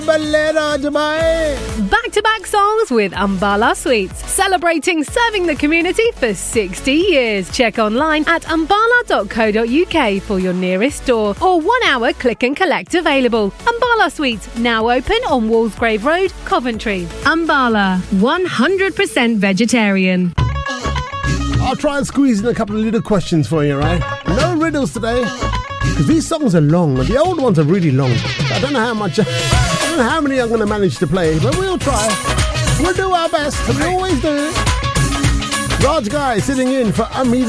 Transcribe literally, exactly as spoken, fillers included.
Back-to-back songs with Ambala Sweets, celebrating serving the community for sixty years. Check online at ambala dot co dot uk for your nearest store or one-hour click and collect available. Ambala Sweets, now open on Walsgrave Road, Coventry. Ambala, one hundred percent vegetarian. I'll try and squeeze in a couple of little questions for you, right? No riddles today, because these songs are long. The old ones are really long. I don't know how much... I don't know how many I'm going to manage to play, but we'll try. We'll do our best. We always do. Raj Guy sitting in for Amita.